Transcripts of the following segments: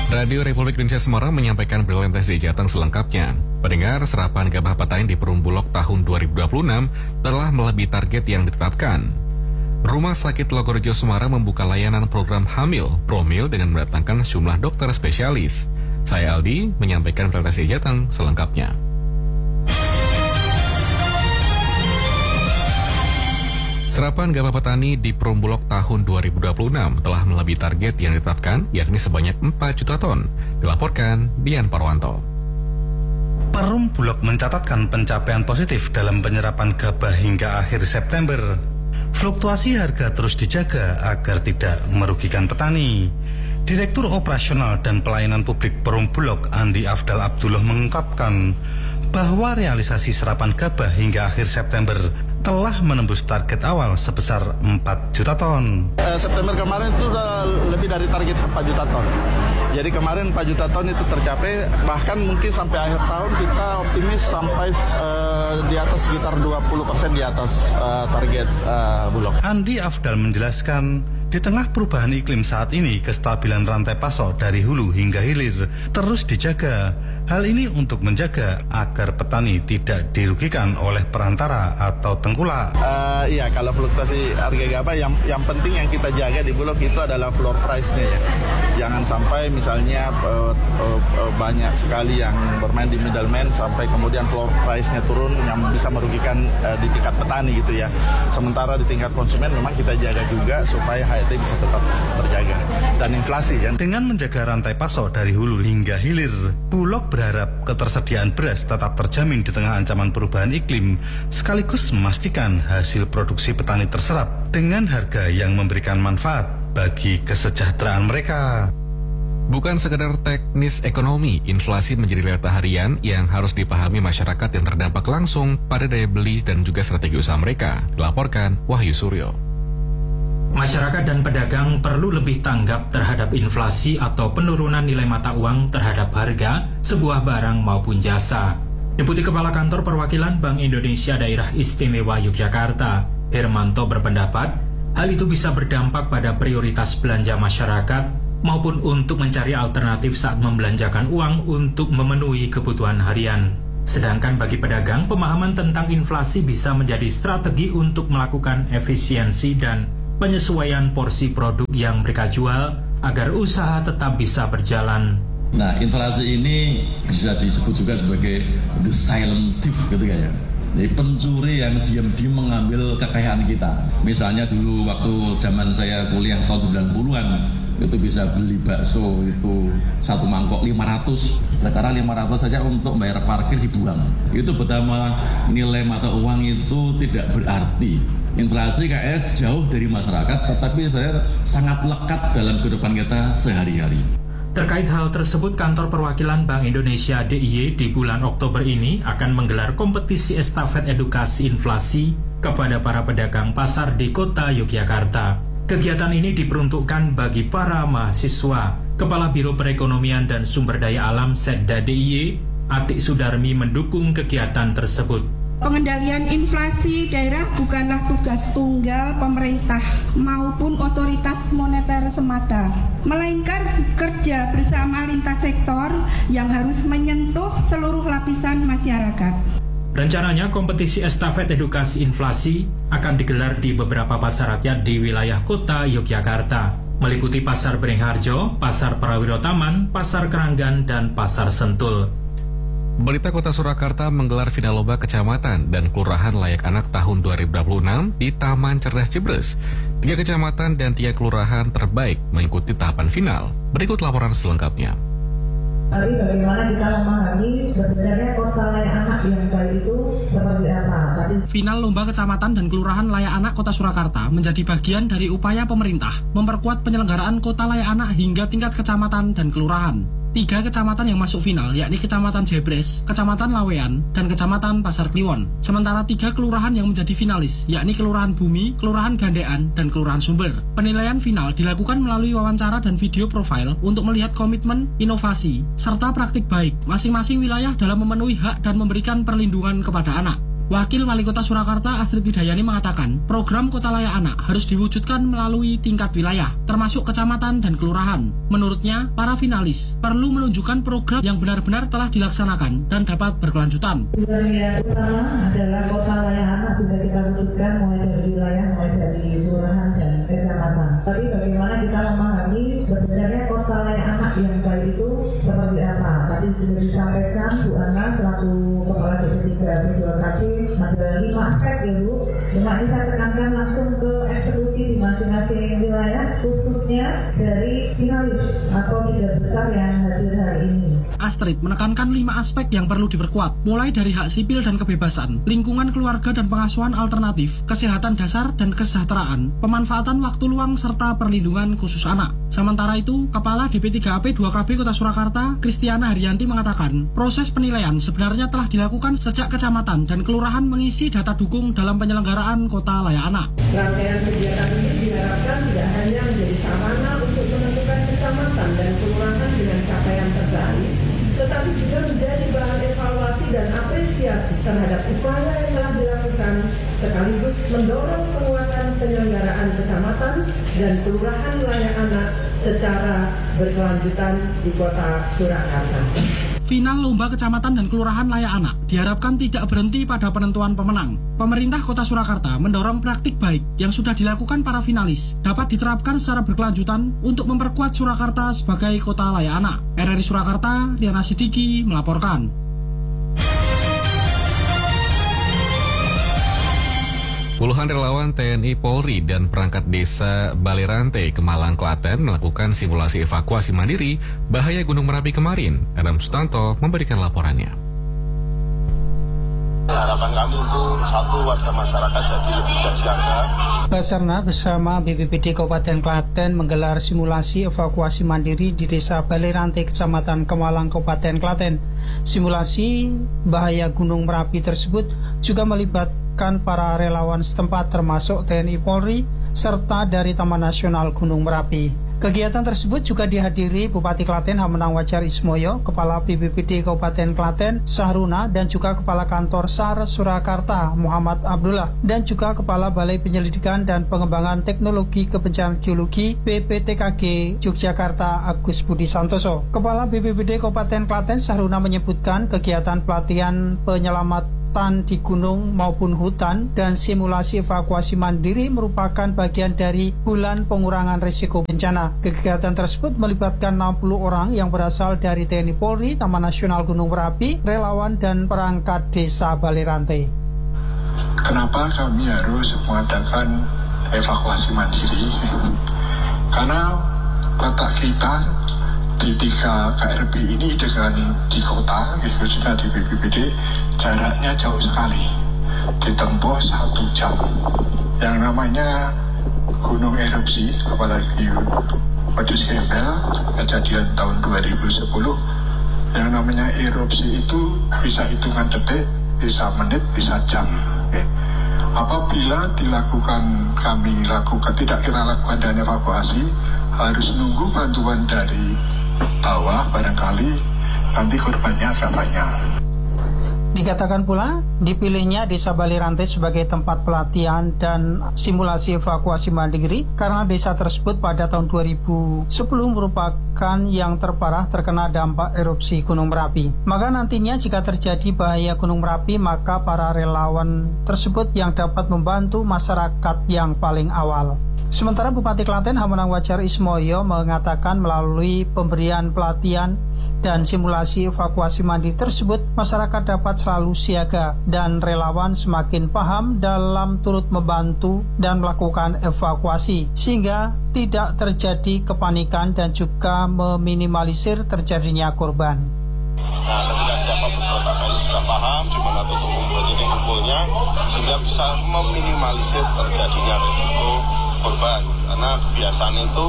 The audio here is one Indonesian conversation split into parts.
Radio Republik Indonesia Semarang menyampaikan berita di Jateng selengkapnya. Pendengar, serapan gabah petani di Perum Bulog tahun 2026 telah melebihi target yang ditetapkan. Rumah Sakit Logorejo Semarang membuka layanan program hamil promil dengan mendatangkan sejumlah dokter spesialis. Saya Aldi menyampaikan berita di Jateng selengkapnya. Serapan gabah petani di Perum Bulog tahun 2026 telah melebihi target yang ditetapkan, yakni sebanyak 4 juta ton. Dilaporkan Dian Parwanto. Perum Bulog mencatatkan pencapaian positif dalam penyerapan gabah hingga akhir September. Fluktuasi harga terus dijaga agar tidak merugikan petani. Direktur Operasional dan Pelayanan Publik Perum Bulog Andi Afdal Abdullah mengungkapkan bahwa realisasi serapan gabah hingga akhir September telah menembus target awal sebesar 4 juta ton. September kemarin itu sudah lebih dari target 4 juta ton. Jadi kemarin 4 juta ton itu tercapai, bahkan mungkin sampai akhir tahun kita optimis sampai di atas sekitar 20% di atas target Bulog. Andi Afdal menjelaskan, di tengah perubahan iklim saat ini, kestabilan rantai pasok dari hulu hingga hilir terus dijaga. Hal ini untuk menjaga agar petani tidak dirugikan oleh perantara atau tengkulak. Iya, kalau fluktuasi harga gabah yang penting yang kita jaga di Bulog itu adalah floor price-nya ya. Jangan sampai misalnya banyak sekali yang bermain di middleman sampai kemudian floor price-nya turun yang bisa merugikan di tingkat petani gitu ya. Sementara di tingkat konsumen memang kita jaga juga supaya HET bisa tetap terjaga. Dan inflasi kan. Dengan menjaga rantai pasok dari hulu hingga hilir, Bulog berharap ketersediaan beras tetap terjamin di tengah ancaman perubahan iklim, sekaligus memastikan hasil produksi petani terserap dengan harga yang memberikan manfaat bagi kesejahteraan mereka. Bukan sekedar teknis ekonomi, inflasi menjadi realita harian yang harus dipahami masyarakat yang terdampak langsung pada daya beli dan juga strategi usaha mereka. Dilaporkan Wahyu Suryo. Masyarakat dan pedagang perlu lebih tanggap terhadap inflasi atau penurunan nilai mata uang terhadap harga sebuah barang maupun jasa. Deputi Kepala Kantor Perwakilan Bank Indonesia Daerah Istimewa Yogyakarta, Hermanto berpendapat, hal itu bisa berdampak pada prioritas belanja masyarakat maupun untuk mencari alternatif saat membelanjakan uang untuk memenuhi kebutuhan harian. Sedangkan bagi pedagang, pemahaman tentang inflasi bisa menjadi strategi untuk melakukan efisiensi dan penyesuaian porsi produk yang mereka jual agar usaha tetap bisa berjalan. Nah, inflasi ini bisa disebut juga sebagai the silent thief gitu ya. Jadi pencuri yang diam-diam mengambil kekayaan kita. Misalnya dulu waktu zaman saya kuliah tahun 90-an, itu bisa beli bakso itu satu mangkok 500. Sekarang 500 saja untuk bayar parkir dibuang. Itu pertama, nilai mata uang itu tidak berarti. Inflasi kayaknya jauh dari masyarakat, tetapi saya sangat lekat dalam kehidupan kita sehari-hari. Terkait hal tersebut, Kantor Perwakilan Bank Indonesia DIY di bulan Oktober ini akan menggelar kompetisi estafet edukasi inflasi kepada para pedagang pasar di kota Yogyakarta. Kegiatan ini diperuntukkan bagi para mahasiswa. Kepala Biro Perekonomian dan Sumber Daya Alam Setda DIY, Atik Sudarmi, mendukung kegiatan tersebut. Pengendalian inflasi daerah bukanlah tugas tunggal pemerintah maupun otoritas moneter semata, melainkan kerja bersama lintas sektor yang harus menyentuh seluruh lapisan masyarakat. Rencananya kompetisi estafet edukasi inflasi akan digelar di beberapa pasar rakyat di wilayah kota Yogyakarta, meliputi Pasar Beringharjo, Pasar Prawiro Taman, Pasar Keranggan, dan Pasar Sentul. Berita Kota Surakarta menggelar final lomba kecamatan dan kelurahan layak anak tahun 2026 di Taman Cerdas Jebres. 3 kecamatan dan 3 kelurahan terbaik mengikuti tahapan final. Berikut laporan selengkapnya. Tapi bagaimana kita memahami sebenarnya kota layak anak yang baik itu seperti apa? Final lomba kecamatan dan kelurahan layak anak Kota Surakarta menjadi bagian dari upaya pemerintah memperkuat penyelenggaraan kota layak anak hingga tingkat kecamatan dan kelurahan. 3 kecamatan yang masuk final yakni Kecamatan Jebres, Kecamatan Lawean, dan Kecamatan Pasar Kliwon. Sementara 3 kelurahan yang menjadi finalis yakni Kelurahan Bumi, Kelurahan Gandean, dan Kelurahan Sumber. Penilaian final dilakukan melalui wawancara dan video profil untuk melihat komitmen, inovasi, serta praktik baik masing-masing wilayah dalam memenuhi hak dan memberikan perlindungan kepada anak. Wakil Wali Kota Surakarta Astrid Widayani mengatakan, program Kota Layak Anak harus diwujudkan melalui tingkat wilayah, termasuk kecamatan dan kelurahan. Menurutnya, para finalis perlu menunjukkan program yang benar-benar telah dilaksanakan dan dapat berkelanjutan. Tujuan yang utama adalah Kota Layak Anak bisa kita wujudkan mulai dari wilayah, mulai dari kelurahan dan kecamatan. Tapi bagaimana kita memahami sebenarnya Kota Layak Anak yang baik itu seperti apa? Tadi sudah disampaikan Bu Ana selaku Kepala DP3 B2KB ada 5 aspek ya Bu. Cuma ini saya tekankan langsung ke eksekusi di masing-masing wilayah, khususnya dari finalis atau leader besar yang hadir hari ini. Astrid menekankan 5 aspek yang perlu diperkuat, mulai dari hak sipil dan kebebasan, lingkungan keluarga dan pengasuhan alternatif, kesehatan dasar dan kesejahteraan, pemanfaatan waktu luang serta perlindungan khusus anak. Sementara itu, Kepala DP3AP 2KB Kota Surakarta, Kristiana Haryanti mengatakan, proses penilaian sebenarnya telah dilakukan sejak kecamatan dan kelurahan mengisi data dukung dalam penyelenggaraan Kota Layak Anak. Rangkaian kegiatan ini diharapkan tidak hanya menjadi sarana untuk menentukan kecamatan dan kelurahan dengan capaian terbaik, tetapi juga menjadi bahan evaluasi dan apresiasi terhadap upaya yang telah dilakukan, sekaligus mendorong penguatan penyelenggaraan kecamatan dan kelurahan layak anak secara berkelanjutan di Kota Surakarta. Final Lomba Kecamatan dan Kelurahan Layak Anak diharapkan tidak berhenti pada penentuan pemenang. Pemerintah Kota Surakarta mendorong praktik baik yang sudah dilakukan para finalis dapat diterapkan secara berkelanjutan untuk memperkuat Surakarta sebagai Kota Layak Anak. RRI Surakarta, Riana Sidiki melaporkan. Puluhan relawan TNI Polri dan perangkat desa Balirante, Kemalang, Klaten melakukan simulasi evakuasi mandiri bahaya Gunung Merapi kemarin. Adam Sutanto memberikan laporannya. Harapan kami untuk satu warga masyarakat jadi lebih siaga. Basarnas bersama BPBD Kabupaten Klaten menggelar simulasi evakuasi mandiri di Desa Balirante, Kecamatan Kemalang, Kabupaten Klaten. Simulasi bahaya Gunung Merapi tersebut juga melibatkan para relawan setempat termasuk TNI Polri serta dari Taman Nasional Gunung Merapi. Kegiatan tersebut juga dihadiri Bupati Klaten Hamenang Wajar Ismoyo, Kepala BPBD Kabupaten Klaten Sahruna, dan juga Kepala Kantor SAR Surakarta Muhammad Abdullah, dan juga Kepala Balai Penyelidikan dan Pengembangan Teknologi Kebencanaan Geologi BPTKG Yogyakarta Agus Budi Santoso. Kepala BPBD Kabupaten Klaten Sahruna menyebutkan kegiatan pelatihan penyelamatan di gunung maupun hutan dan simulasi evakuasi mandiri merupakan bagian dari bulan pengurangan risiko bencana. Kegiatan tersebut melibatkan 60 orang yang berasal dari TNI Polri, Taman Nasional Gunung Merapi, relawan dan perangkat desa Balirante. Kenapa kami harus mengadakan evakuasi mandiri? Karena letak kita di 3 KRB ini dengan di kota, khususnya di BPBD, jaraknya jauh sekali, ditempuh 1 jam. Yang namanya gunung erupsi, apalagi Wadus Gembel, kejadian tahun 2010, yang namanya erupsi itu bisa hitungan detik, bisa menit, bisa jam. Apabila tidak kita lakukan dan evakuasi, harus nunggu bantuan dari bawah, barangkali nanti korbannya agak banyak. Dikatakan pula, dipilihnya Desa Balirante sebagai tempat pelatihan dan simulasi evakuasi mandiri karena desa tersebut pada tahun 2010 merupakan yang terparah terkena dampak erupsi Gunung Merapi. Maka nantinya jika terjadi bahaya Gunung Merapi, maka para relawan tersebut yang dapat membantu masyarakat yang paling awal. Sementara Bupati Klaten Hamenang Wajar Ismoyo mengatakan melalui pemberian pelatihan dan simulasi evakuasi mandiri tersebut, masyarakat dapat selalu siaga dan relawan semakin paham dalam turut membantu dan melakukan evakuasi sehingga tidak terjadi kepanikan dan juga meminimalisir terjadinya korban. Nah, ketika siapa beberapa kali sudah paham di mana titik kumpulnya, sehingga bisa meminimalisir terjadinya risiko korban. Karena kebiasaan itu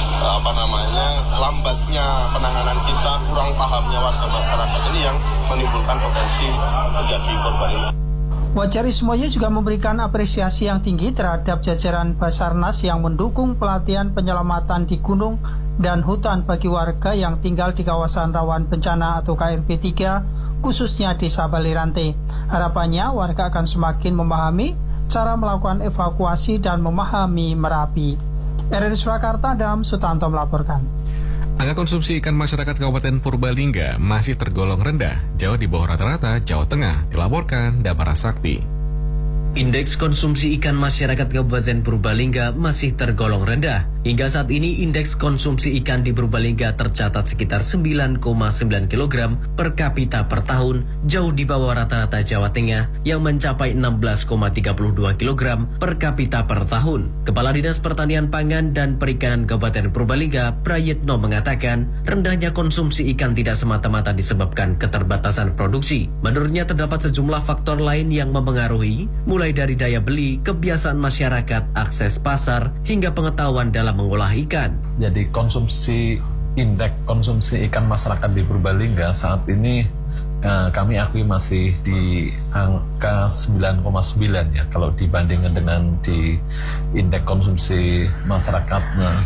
lambatnya penanganan kita, kurang pahamnya warga masyarakat ini yang menimbulkan potensi terjadi korban ini. Wajar Ismoyo juga memberikan apresiasi yang tinggi terhadap jajaran Basarnas yang mendukung pelatihan penyelamatan di gunung dan hutan bagi warga yang tinggal di kawasan rawan bencana atau KRB 3, khususnya Desa Balirante. Harapannya warga akan semakin memahami cara melakukan evakuasi dan memahami Merapi. RRI Surakarta, Adam Sutanto melaporkan. Angka konsumsi ikan masyarakat Kabupaten Purbalingga masih tergolong rendah, jauh di bawah rata-rata Jawa Tengah, dilaporkan Damara Sakti. Indeks konsumsi ikan masyarakat Kabupaten Purbalingga masih tergolong rendah. Hingga saat ini indeks konsumsi ikan di Purbalingga tercatat sekitar 9,9 kg per kapita per tahun, jauh di bawah rata-rata Jawa Tengah yang mencapai 16,32 kg per kapita per tahun. Kepala Dinas Pertanian Pangan dan Perikanan Kabupaten Purbalingga, Prayitno, mengatakan rendahnya konsumsi ikan tidak semata-mata disebabkan keterbatasan produksi. Menurutnya terdapat sejumlah faktor lain yang mempengaruhi, mulai dari daya beli, kebiasaan masyarakat, akses pasar, hingga pengetahuan dalam mengolah ikan. Jadi indeks konsumsi ikan masyarakat di Purbalingga saat ini kami akui masih di angka 9,9 ya, kalau dibandingkan dengan di indeks konsumsi masyarakat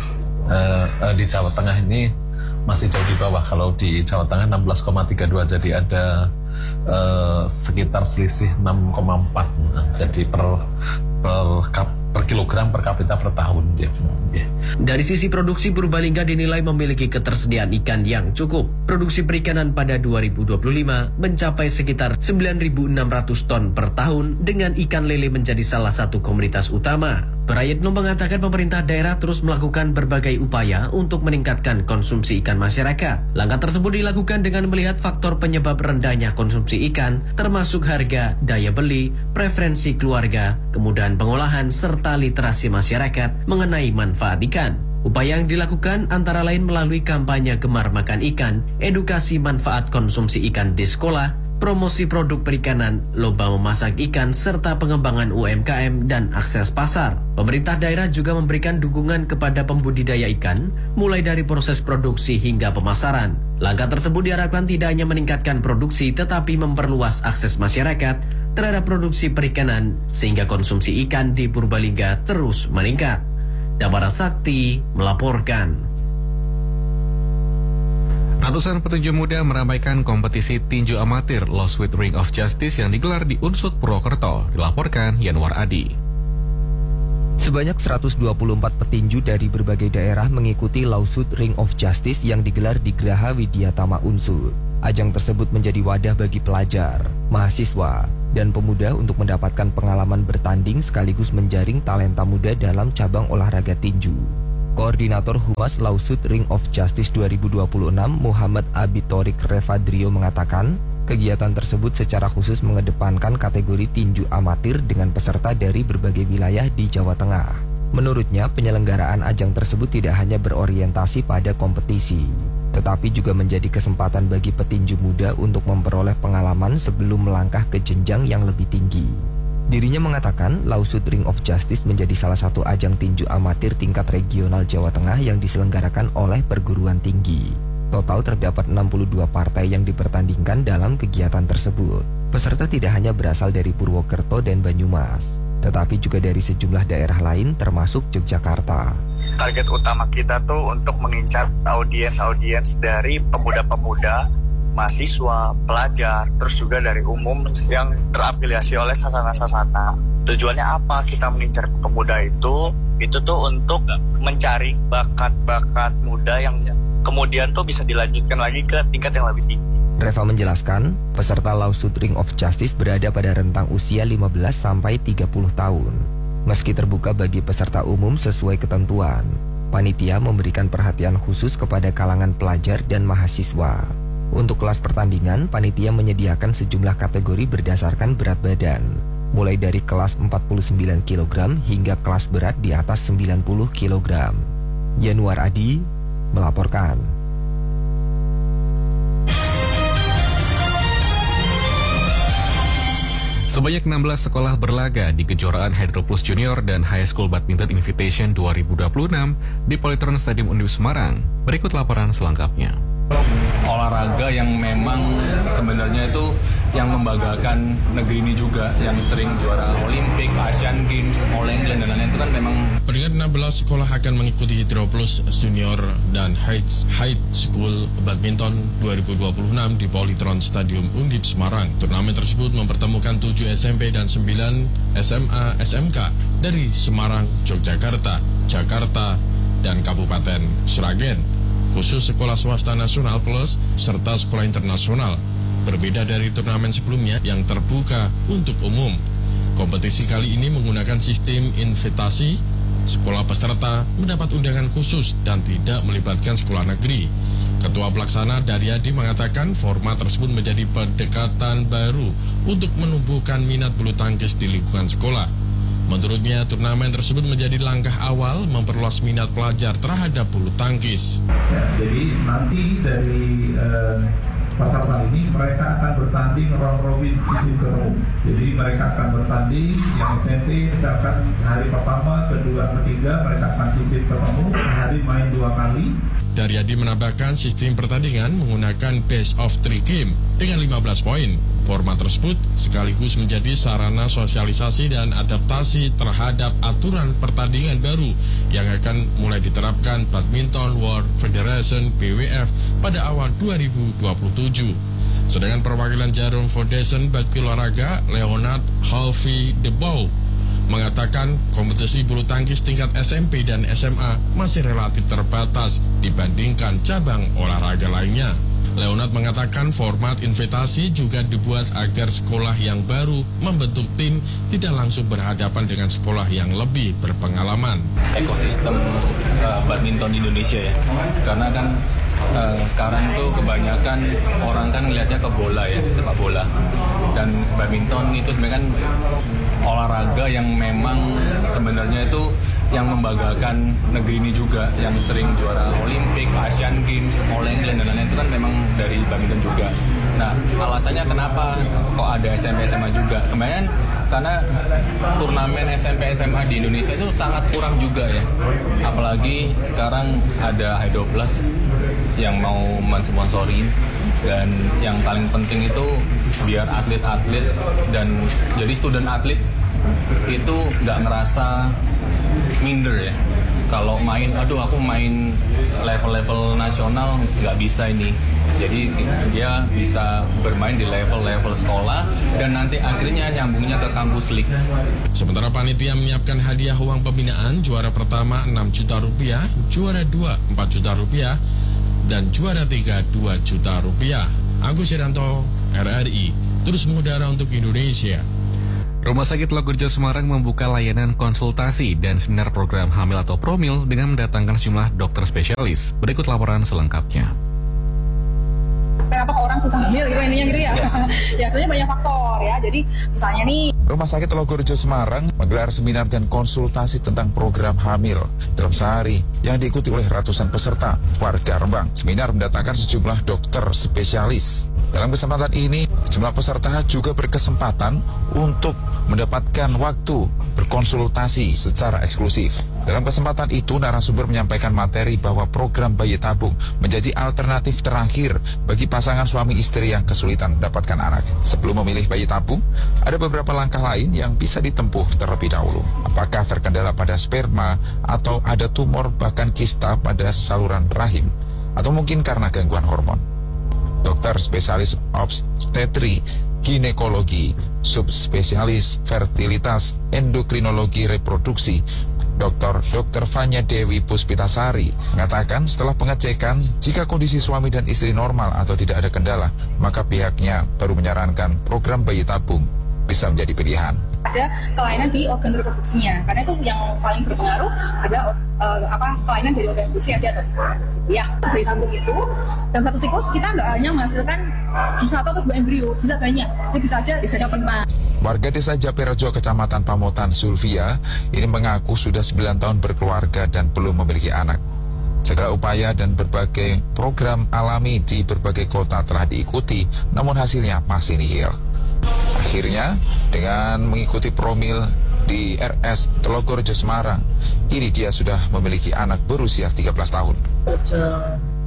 di Jawa Tengah ini masih jauh di bawah. Kalau di Jawa Tengah 16,32, jadi ada sekitar selisih 6,4, jadi per kilogram per kapita per tahun. Dari sisi produksi, Purbalingga dinilai memiliki ketersediaan ikan yang cukup. Produksi perikanan pada 2025 mencapai sekitar 9.600 ton per tahun, dengan ikan lele menjadi salah satu komoditas utama. Prayitno mengatakan pemerintah daerah terus melakukan berbagai upaya untuk meningkatkan konsumsi ikan masyarakat. Langkah tersebut dilakukan dengan melihat faktor penyebab rendahnya konsumsi ikan, termasuk harga, daya beli, preferensi keluarga, kemudahan pengolahan, serta literasi masyarakat mengenai manfaat ikan. Upaya yang dilakukan antara lain melalui kampanye gemar makan ikan, edukasi manfaat konsumsi ikan di sekolah, promosi produk perikanan, lomba memasak ikan, serta pengembangan UMKM dan akses pasar. Pemerintah daerah juga memberikan dukungan kepada pembudidaya ikan, mulai dari proses produksi hingga pemasaran. Langkah tersebut diharapkan tidak hanya meningkatkan produksi, tetapi memperluas akses masyarakat terhadap produksi perikanan, sehingga konsumsi ikan di Purbalingga terus meningkat. Damara Sakti melaporkan. Ratusan petinju muda meramaikan kompetisi tinju amatir Lawsuit Ring of Justice yang digelar di Unsut Purwokerto, dilaporkan Yanwar Adi. Sebanyak 124 petinju dari berbagai daerah mengikuti Lawsuit Ring of Justice yang digelar di Graha Widyatama Unsut. Ajang tersebut menjadi wadah bagi pelajar, mahasiswa, dan pemuda untuk mendapatkan pengalaman bertanding sekaligus menjaring talenta muda dalam cabang olahraga tinju. Koordinator Humas Lawsuit Ring of Justice 2026 Muhammad Abitorik Revadrio mengatakan, kegiatan tersebut secara khusus mengedepankan kategori tinju amatir dengan peserta dari berbagai wilayah di Jawa Tengah. Menurutnya, penyelenggaraan ajang tersebut tidak hanya berorientasi pada kompetisi, tetapi juga menjadi kesempatan bagi petinju muda untuk memperoleh pengalaman sebelum melangkah ke jenjang yang lebih tinggi. Dirinya mengatakan Lawsuit Ring of Justice menjadi salah satu ajang tinju amatir tingkat regional Jawa Tengah yang diselenggarakan oleh perguruan tinggi. Total terdapat 62 partai yang dipertandingkan dalam kegiatan tersebut. Peserta tidak hanya berasal dari Purwokerto dan Banyumas, tetapi juga dari sejumlah daerah lain termasuk Yogyakarta. Target utama kita tuh untuk mengincar audiens dari pemuda-pemuda, mahasiswa, pelajar, terus juga dari umum yang terafiliasi oleh sasana-sasana. Tujuannya apa kita mengincar pemuda itu tuh untuk mencari bakat-bakat muda yang kemudian tuh bisa dilanjutkan lagi ke tingkat yang lebih tinggi. Reva menjelaskan, peserta Lawsuit Ring of Justice berada pada rentang usia 15 sampai 30 tahun. Meski terbuka bagi peserta umum sesuai ketentuan, panitia memberikan perhatian khusus kepada kalangan pelajar dan mahasiswa. Untuk kelas pertandingan, panitia menyediakan sejumlah kategori berdasarkan berat badan, mulai dari kelas 49 kg hingga kelas berat di atas 90 kg. Yanwar Adi melaporkan. Sebanyak 16 sekolah berlaga di kejuaraan Hydro Plus Junior dan High School Badminton Invitation 2026 di Polytron Stadium Univ Semarang. Berikut laporan selengkapnya. olahraga yang memang sebenarnya itu yang membanggakan negeri ini juga, yang sering juara Olimpik, Asian Games, All England dan lain-lain itu kan memang. Peringkat 16 sekolah akan mengikuti Hydro Plus Junior dan High School Badminton 2026 di Polytron Stadium Undip Semarang. Turnamen tersebut mempertemukan 7 SMP dan 9 SMA SMK dari Semarang, Yogyakarta, Jakarta, dan Kabupaten Sragen. Khusus sekolah swasta nasional plus serta sekolah internasional. Berbeda dari turnamen sebelumnya yang terbuka untuk umum. Kompetisi kali ini menggunakan sistem invitasi. Sekolah peserta mendapat undangan khusus dan tidak melibatkan sekolah negeri. Ketua Pelaksana Daryadi mengatakan format tersebut menjadi pendekatan baru untuk menumbuhkan minat bulu tangkis di lingkungan sekolah. Menurutnya, turnamen tersebut menjadi langkah awal memperluas minat pelajar terhadap bulu tangkis. Ya, jadi nanti dari peserta ini mereka akan bertanding round robin sinterum. Jadi mereka akan bertanding yang SMP misalkan hari pertama, kedua, ketiga mereka akan sisip ketemu, hari main 2 kali. Daryadi menambahkan sistem pertandingan menggunakan best of 3 game dengan 15 poin. Format tersebut sekaligus menjadi sarana sosialisasi dan adaptasi terhadap aturan pertandingan baru yang akan mulai diterapkan Badminton World Federation BWF pada awal 2027. Sedangkan perwakilan Jarum Foundation Bakti Olahraga Leonard Halvi Debau mengatakan kompetisi bulu tangkis tingkat SMP dan SMA masih relatif terbatas dibandingkan cabang olahraga lainnya. Leonard mengatakan format invitasi juga dibuat agar sekolah yang baru membentuk tim tidak langsung berhadapan dengan sekolah yang lebih berpengalaman. Ekosistem badminton di Indonesia ya, karena kan sekarang tuh kebanyakan orang kan ngelihatnya ke bola ya, sepak bola, dan badminton itu sebenarnya kan olahraga yang memang sebenarnya itu yang membanggakan negeri ini juga, yang sering juara Olimpik, Asian Games, All England dan lain-lain itu kan memang dari badminton juga. Nah, alasannya kenapa kok ada SMP SMA juga? Kemarin karena turnamen SMP SMA di Indonesia itu sangat kurang juga ya. Apalagi sekarang ada Hydro Plus yang mau mensponsori, dan yang paling penting itu biar atlet-atlet dan jadi student atlet itu nggak ngerasa minder ya. Kalau main, aduh aku main level-level nasional nggak bisa ini. Jadi dia bisa bermain di level-level sekolah dan nanti akhirnya nyambungnya ke kampus league. Sementara panitia menyiapkan hadiah uang pembinaan, juara pertama 6 juta rupiah, juara 2 4 juta rupiah, dan juara 3 2 juta rupiah. Agus Irianto, RRI, terus mengudara untuk Indonesia. Rumah Sakit Logorjo Semarang membuka layanan konsultasi dan seminar program hamil atau promil dengan mendatangkan sejumlah dokter spesialis. Berikut laporan selengkapnya. Kenapa orang susah hamil gitu intinya gitu ya? Biasanya banyak faktor ya. Jadi misalnya nih, Rumah Sakit Logorjo Semarang menggelar seminar dan konsultasi tentang program hamil dalam sehari yang diikuti oleh ratusan peserta warga Rembang. Seminar mendatangkan sejumlah dokter spesialis. Dalam kesempatan ini, sejumlah peserta juga berkesempatan untuk mendapatkan waktu berkonsultasi secara eksklusif. Dalam kesempatan itu, narasumber menyampaikan materi bahwa program bayi tabung menjadi alternatif terakhir bagi pasangan suami istri yang kesulitan mendapatkan anak. Sebelum memilih bayi tabung, ada beberapa langkah lain yang bisa ditempuh terlebih dahulu. Apakah terkendala pada sperma, atau ada tumor bahkan kista pada saluran rahim, atau mungkin karena gangguan hormon. Dokter spesialis obstetri, ginekologi, subspesialis fertilitas, endokrinologi reproduksi, Dr. Fanya Dewi Puspitasari mengatakan setelah pengecekan, jika kondisi suami dan istri normal atau tidak ada kendala, maka pihaknya baru menyarankan program bayi tabung bisa menjadi pilihan. ada kelainan di organ reproduksinya, karena itu yang paling berpengaruh ada kelainan dari organ reproduksi ada atau ya. Bayi tabung itu dalam satu siklus kita nggak hanya menghasilkan 1 atau 2 embrio, bisa banyak, jadi bisa aja disimpan. Warga desa Japerejo, Kecamatan Pamotan, Sulvia, ini mengaku sudah 9 tahun berkeluarga dan belum memiliki anak. Segala upaya dan berbagai program alami di berbagai kota telah diikuti, namun hasilnya masih nihil. Akhirnya, dengan mengikuti promil di RS Logorjo Semarang, kini dia sudah memiliki anak berusia 13 tahun.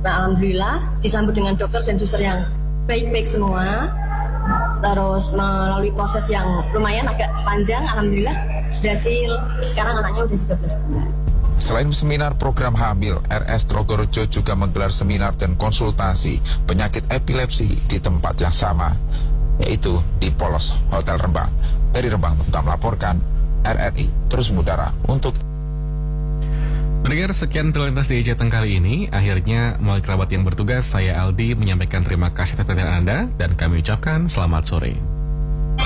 Nah, alhamdulillah disambut dengan dokter dan suster yang baik-baik semua. Terus melalui proses yang lumayan agak panjang, alhamdulillah berhasil. Sekarang anaknya udah 13 bulan. Selain seminar program hamil, RS Trogorojo juga menggelar seminar dan konsultasi penyakit epilepsi di tempat yang sama, yaitu di Polos Hotel Rembang. Dari Rembang, kita melaporkan RRI Terus Mudara untuk Mendengar sekian terlintas di Jateng kali ini, akhirnya melalui kerabat yang bertugas, saya Aldi menyampaikan terima kasih atas perhatian Anda dan kami ucapkan selamat sore.